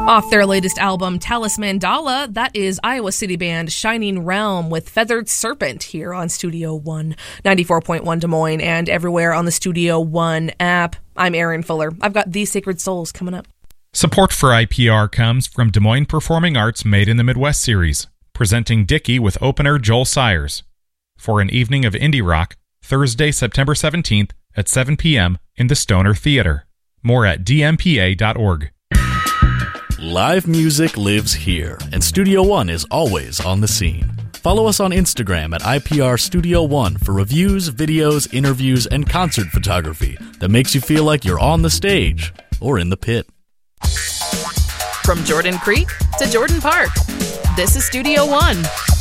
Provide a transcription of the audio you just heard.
Off their latest album, Talisman Dala, that is Iowa City band Shining Realm with Feathered Serpent here on Studio One, 94.1 Des Moines, and everywhere on the Studio One app. I'm Aaron Fuller. I've got These Sacred Souls coming up. Support for IPR comes from Des Moines Performing Arts Made in the Midwest series, presenting Dickie with opener Joel Sayers for an evening of indie rock, Thursday, September 17th at 7 p.m. in the Stoner Theater. More at dmpa.org. Live music lives here, and Studio One is always on the scene. Follow us on Instagram at IPR Studio One for reviews, videos, interviews, and concert photography that makes you feel like you're on the stage or in the pit. From Jordan Creek to Jordan Park, this is Studio One.